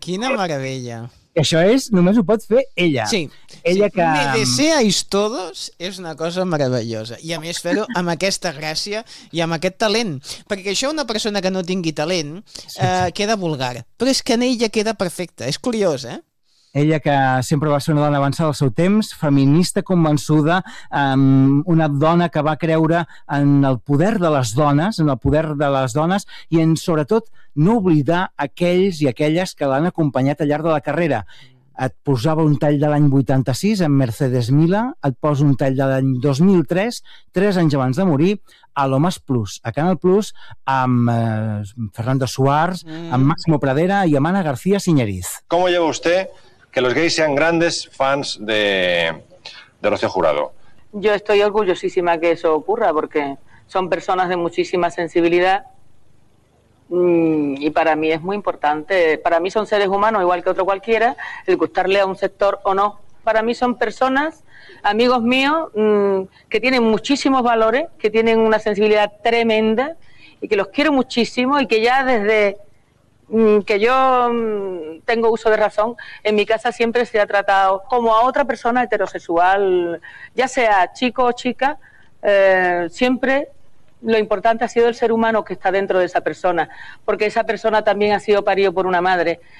Quina meravella. Això només ho pot fer ella. Sí, ella que... Me deseáis todos és una cosa meravellosa. I a més fer-ho amb aquesta gràcia i amb aquest talent. Perquè això una persona que no tingui talent queda vulgar. Però és que en ella queda perfecta. És curiós, eh? Ella que sempre va ser una dona avançada al seu temps, feminista convençuda, una dona que va creure en el poder de les dones, i en, sobretot, no oblidar aquells i aquelles que l'han acompanyat al llarg de la carrera. Et posava un tall de l'any 86 amb Mercedes Milà, et posa un tall de l'any 2003, 3 anys abans de morir, a Lomas Plus, a Canal Plus, amb Fernando Suárez, amb Máximo Pradera y amb Ana García Siñeriz. ¿Cómo lleva usted que los gays sean grandes fans de Rocío Jurado? Yo estoy orgullosísima que eso ocurra porque son personas de muchísima sensibilidad y para mí es muy importante. Para mí son seres humanos igual que otro cualquiera, el gustarle a un sector o no. Para mí son personas, amigos míos, que tienen muchísimos valores, que tienen una sensibilidad tremenda y que los quiero muchísimo y que ya desde que yo tengo uso de razón, en mi casa siempre se ha tratado como a otra persona heterosexual, ya sea chico o chica, siempre lo importante ha sido el ser humano que está dentro de esa persona, porque esa persona también ha sido parido por una madre.